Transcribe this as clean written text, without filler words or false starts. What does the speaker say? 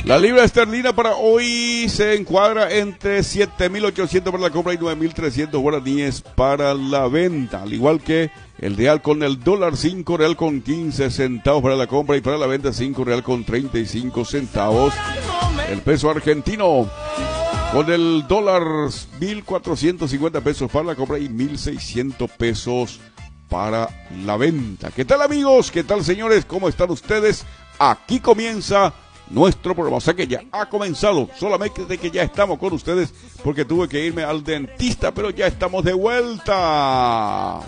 La libra esterlina para hoy se encuadra entre 7.800 para la compra y 9.300 guaraníes para la venta. Al igual que el real con el dólar, 5 real con 15 centavos para la compra y para la venta 5 real con 35 centavos. El peso argentino con el dólar 1.450 pesos para la compra y 1.600 pesos para la venta. ¿Qué tal, amigos? ¿Qué tal, señores? ¿Cómo están ustedes? Aquí comienza nuestro programa, o sea que ya ha comenzado, solamente de que ya estamos con ustedes porque tuve que irme al dentista, pero ya estamos de vuelta.